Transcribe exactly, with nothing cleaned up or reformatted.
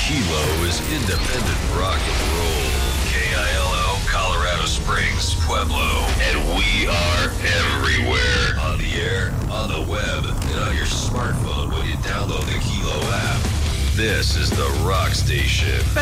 Kilo is independent rock and roll. K I L O, Colorado Springs, Pueblo. And we are everywhere. On the air, on the web, and on your smartphone when you download the Kilo app. This is the Rock Station.